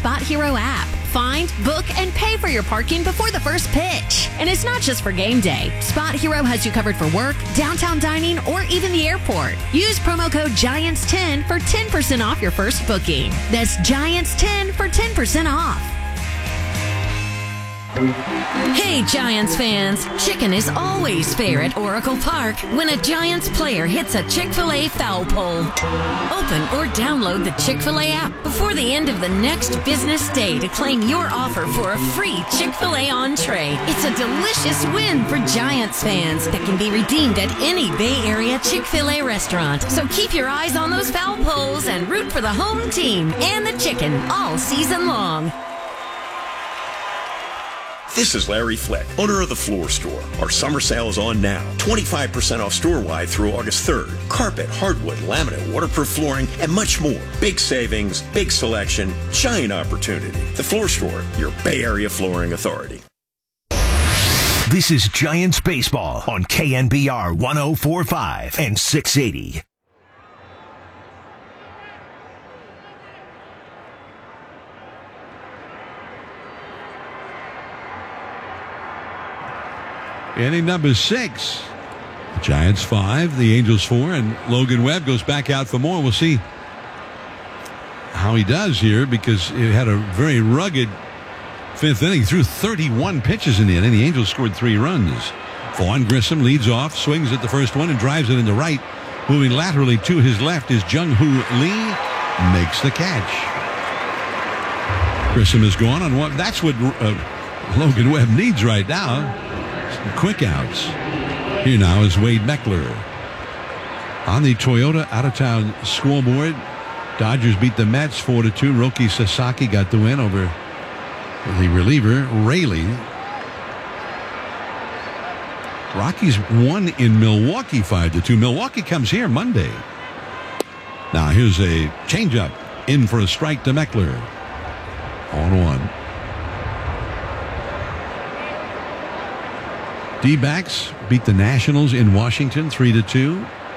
Spot Hero app. Find, book, and pay for your parking before the first pitch. And it's not just for game day. Spot Hero has you covered for work, downtown dining, or even the airport. Use promo code GIANTS10 for 10% off your first booking. That's GIANTS10 for 10% off. Hey, Giants fans. Chicken is always fair at Oracle Park when a Giants player hits a Chick-fil-A foul pole. Open or download the Chick-fil-A app before the end of the next business day to claim your offer for a free Chick-fil-A entree. It's a delicious win for Giants fans that can be redeemed at any Bay Area Chick-fil-A restaurant. So keep your eyes on those foul poles and root for the home team and the chicken all season long. This is Larry Fleck, owner of The Floor Store. Our summer sale is on now. 25% off store-wide through August 3rd. Carpet, hardwood, laminate, waterproof flooring, and much more. Big savings, big selection, giant opportunity. The Floor Store, your Bay Area flooring authority. This is Giants Baseball on KNBR 104.5 and 680. Inning number 6. The Giants 5, the Angels 4, and Logan Webb goes back out for more. We'll see how he does here because it had a very rugged 5th inning. Threw 31 pitches in the inning. The Angels scored 3 runs. Vaughn Grissom leads off, swings at the first one, and drives it into right. Moving laterally to his left is Jung-Hoo Lee. Makes the catch. Grissom is gone on one. That's what Logan Webb needs right now. Quick outs. Here now is Wade Meckler. On the Toyota out-of-town scoreboard, Dodgers beat the Mets 4-2. Roki Sasaki got the win over the reliever, Raley. Rockies won in Milwaukee 5-2. Milwaukee comes here Monday. Now here's a changeup in for a strike to Meckler. 0-1. D-backs beat the Nationals in Washington 3-2.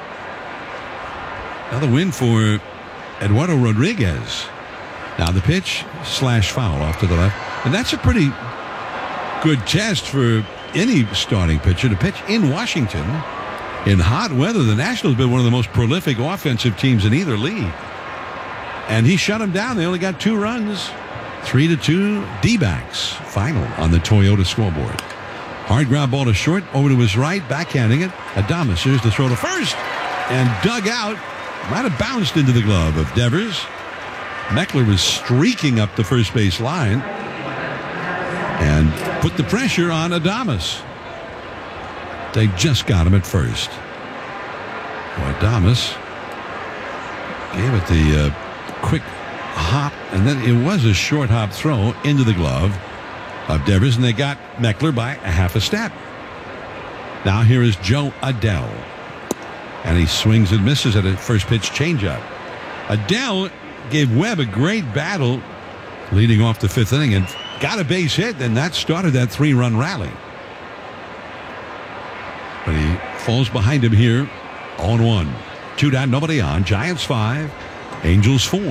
Another win for Eduardo Rodriguez. Now the pitch slash foul off to the left. And that's a pretty good test for any starting pitcher to pitch in Washington in hot weather. The Nationals have been one of the most prolific offensive teams in either league. And he shut them down. They only got 2 runs. 3-2 D-backs final on the Toyota scoreboard. Hard ground ball to short, over to his right, backhanding it. Adames here's to throw to first, and dug out. Might have bounced into the glove of Devers. Meckler was streaking up the first base line and put the pressure on Adames. They just got him at first. Adames gave it the quick hop, and then it was a short hop throw into the glove of Devers, and they got Meckler by a half a step. Now here is Joe Adell, and he swings and misses at a first pitch changeup. Adell gave Webb a great battle leading off the 5th inning and got a base hit, and that started that 3-run rally. But he falls behind him here. 0-1. 2 down, nobody on. Giants 5, Angels 4.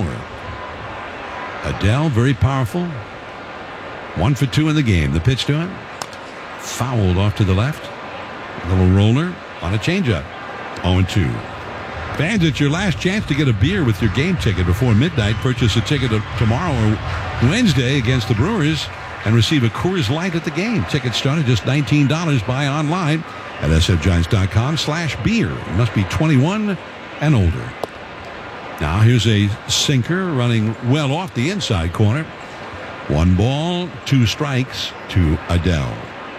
Adell very powerful. 1 for 2 in the game. The pitch to him. Fouled off to the left. A little roller on a changeup. 0-2. Fans, it's your last chance to get a beer with your game ticket before midnight. Purchase a ticket tomorrow or Wednesday against the Brewers and receive a Coors Light at the game. Tickets start at just $19. Buy online at sfgiants.com/beer. You must be 21 and older. Now here's a sinker running well off the inside corner. 1 ball, 2 strikes to Adell.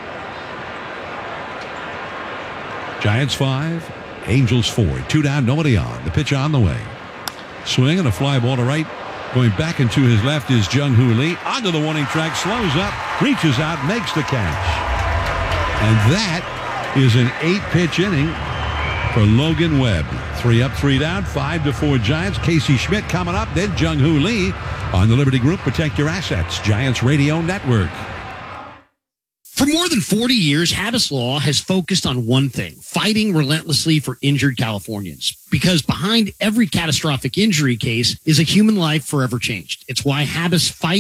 Giants 5, Angels 4. 2 down, nobody on. The pitch on the way. Swing and a fly ball to right. Going back into his left is Jung-Hoo Lee. Onto the warning track, slows up, reaches out, makes the catch. And that is an 8-pitch inning for Logan Webb. 3 up, 3 down, 5-4 Giants. Casey Schmidt coming up, then Jung-Hoo Lee on the Liberty Group Protect Your Assets Giants Radio Network. For more than 40 years, Habas Law has focused on one thing: fighting relentlessly for injured Californians. Because behind every catastrophic injury case is a human life forever changed. It's why Habas fights